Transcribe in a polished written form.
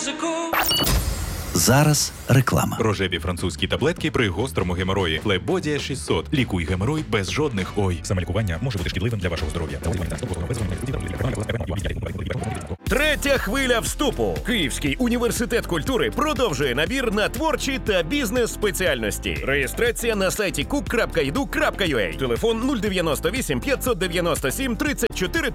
музику. Зараз реклама. Рожеві французькі таблетки при гострому геморої. Флебодія 600. Лікуй геморой без жодних ой. Самолікування може бути шкідливим для вашого здоров'я. Третя хвиля вступу. Київський університет культури продовжує набір на творчі та бізнес-спеціальності. Реєстрація на сайті cook.edu.ua. Телефон 098 597 34